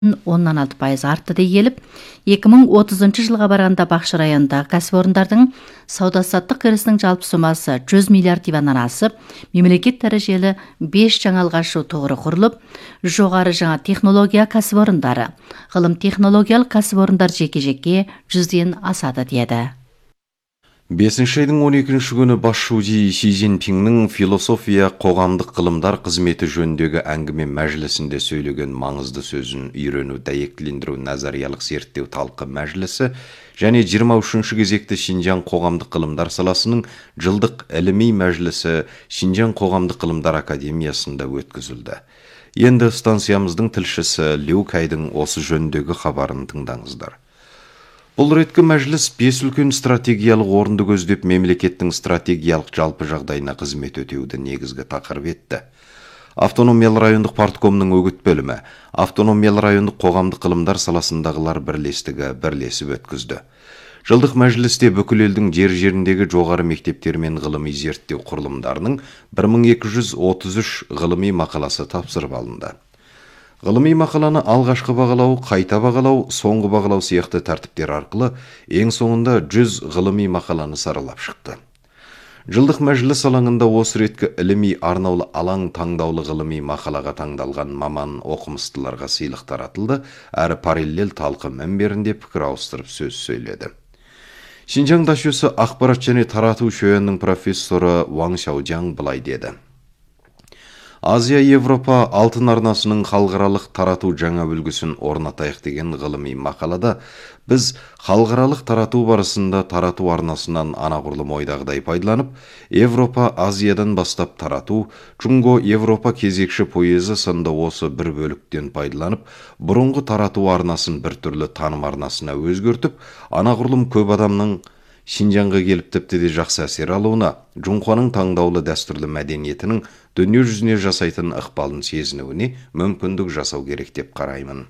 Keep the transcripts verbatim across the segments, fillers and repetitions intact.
оннан алты пайыз артты дей келіп, екі мың отызыншы жылға барғанда Бақшы районындағы кәсіпорындардың сауда-саттық кірісінің жалпы сомасы жүз миллиард теңгеден асып, мемлекет дәрежелі бес жаңа алғашу тұғыры құрылып, жоғары жаңа технология кәсіпорындары, ғылым технологиялық кәсіпорындар жеке-жеке жүзден асады деді. бесінші айдың он екінші күні бас шузи Си Цзиньпиннің философия қоғамдық ғылымдар қызметі жөніндегі әңгіме мәжілісінде сөйлеген маңызды сөзін үйрену, дәйектілендіру, назариялық зерттеу талқы мәжілісі және жиырма үшінші кезекті Шинжаң қоғамдық ғылымдар саласының жылдық іліми мәжілісі Шинжаң қоғамдық ғылымдар академиясында өткізілді. Енді станциямыздың тілшісі Лю Кайдың осы жөніндегі хабарын тыңдаңыздар. Бұл реткі мәжіліс бес үлкен стратегиялық орынды көздеп мемлекеттің стратегиялық жалпы жағдайына қызмет өтеуді негізгі тақырып етті. Автономиялы райондық парткомның өгіт бөлімі, автономиялы райондық қоғамдық ғылымдар саласындағылар бірлестігі бірлесіп өткізді. Жылдық мәжілісте бүкіл елдің жер-жеріндегі жоғары мектептер мен ғылыми зерттеу құрылымдарының бір мың екі жүз отыз үш ғылыми мақаласы тапсырып алынды. Ғылыми мақаланы алғашқы бағалау, қайта бағалау, соңғы бағалау сияқты тәртіптер арқылы ең соңында жүз ғылыми мақаланы саралап шықты. Жылдық мәжіліс алаңында осы реткі іліми арнаулы алаң таңдаулы ғылыми мақалаға таңдалған маман оқымыстыларға сыйлық таратылды, әрі параллель талқы мінберінде пікір ауыстырып сөз сөйледі. Шинжаң дашөсі ақпарат және тарату шөйенінің профессоры Ваң Шаужаң былай деді. Азия-Европа алтын арнасының халықаралық тарату жаңа үлгісін орнатайық деген ғылыми мақалада біз халықаралық тарату барысында тарату арнасынан анағұрлым ойдағыдай пайдаланып, Европа-Азиядан бастап тарату, Чунго-Европа кезекші пойызы сынды осы бір бөліктен пайдаланып, бұрынғы тарату арнасын бір түрлі таным арнасына өзгертіп, анағұрлым көп адамның Шинжаңға келіп тіпті де жақсы әсер алуына, Жұңқаның таңдаулы дәстүрлі мәдениетінің дүние жүзіне жасайтын ықпалын сезінуіне мүмкіндік жасау керек деп қараймын.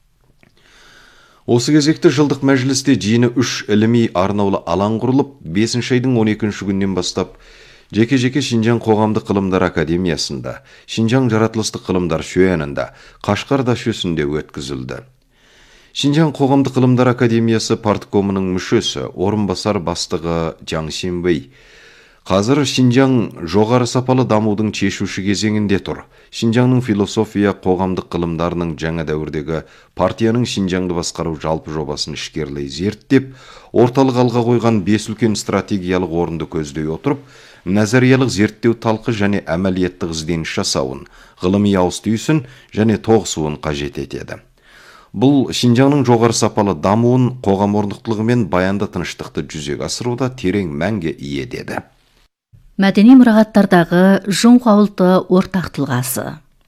Осы кезекті жылдық мәжілісте жиыны үш іліми арнаулы алаң құрылып, бесінші айдың он екінші күннен бастап жеке-жеке Шинжаң қоғамдық ғылымдар академиясында, Шинжаң жаратылыстық ғылымдар шөйенінде, Қашқар дашөсінде өткізілді. Шинжаң қоғамдық ғылымдар академиясы парткомының мүшесі, орынбасар бастығы Жаң Синбэй. Қазір Шинжаң жоғары сапалы дамудың шешуші кезеңінде тұр. Шинжаңның философия қоғамдық ғылымдарының жаңа дәуірдегі партияның Шинжаңды басқару жалпы жобасын ішкерлей зерттеп, орталық алға қойған бес үлкен стратегиялық орынды көздей отырып, назариялық зерттеу талқы және әмәлияттық ізденіс жасауын, ғылыми ауыс-түйісін және тоғысуын қажет етеді. Бұл Шинжаңның жоғары сапалы дамуын, қоғам орнықтылығы мен баянды тыныштықты жүзеге асыруда терең мәнге ие деді. Мәдени мұрағаттардағы Жұңқа ұлты ортақ тұлғасы.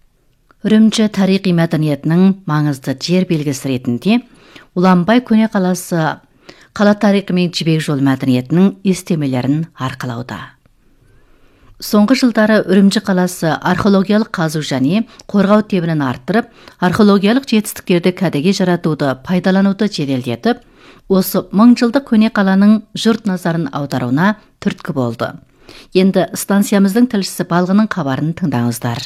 Үрімжі тарихи мәдениетінің маңызды жер белгісі ретінде Уланбай көне қаласы қала тарихы мен жібек жол мәдениетінің естемелерін арқалауда. Соңғы жылдары Үрімжі қаласы археологиялық қазу және қорғау тебінін арттырып, археологиялық жетістіктерді кәдеге жаратуды, пайдалануды жеделдетіп, осы мың жылдық көне қаланың жұрт назарын аударуына түрткі болды. Енді станциямыздың тілшісі Балғының хабарын тыңдаңыздар.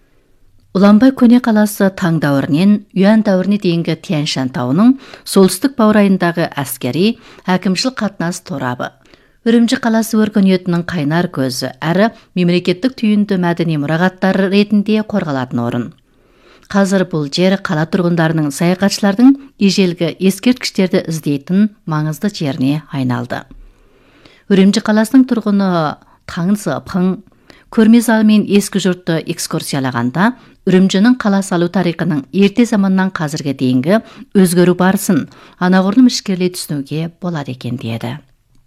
Уланбай көне қаласы Таң дәуірінен Юан дәуіріне дейінгі Тянь-Шань тауының солтүстік баурайындағы әскери, әкімшілік қатынас торабы. Үрімжі қаласы өркениетінің қайнар көзі, әрі мемлекеттік түйінді мәдени мұрағаттары ретінде қорғалатын орын. Қазір бұл жер қала тұрғындарының, саяхатшылардың ежелгі ескерткіштерді іздейтін маңызды жеріне айналды. Үрімжі қаласының тұрғыны Таң Зыпың көрме залы мен ескі жұртты экскурсиялағанда, Үрімжінің қала салу тарихының ерте заманнан қазірге дейінгі өзгеру барысын анағұрлым ішкерлей түсінуге болады екен деді.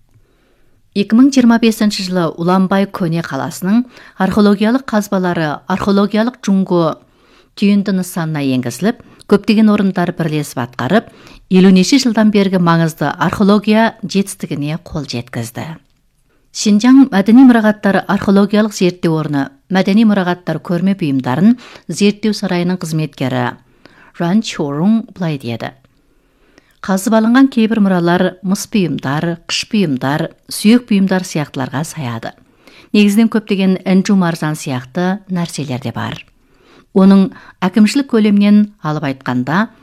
екі мың жиырма бесінші жылы Уланбай көне қаласының археологиялық қазбалары археологиялық Жұңго түйінді нысанына енгізіліп, көптеген орындар бірлесіп атқарып, елуінші жылдан бергі маңызды археология жетістігіне қол жеткізді. Шинжаң мәдени мұрағаттары археологиялық зерттеу орны, мәдени мұрағаттар көрме бұйымдарын зерттеу сарайының қызметкері Ран Чорун былай деді. Қазып алынған кейбір мұралар мыс бұйымдар, қыш бұйымдар, сүйек бұйымдар сияқтыларға саяды. Негізінен көптеген інжу маржан сияқты нәрселер де бар. Оның әкімшілік көлемнен алып айтқанда,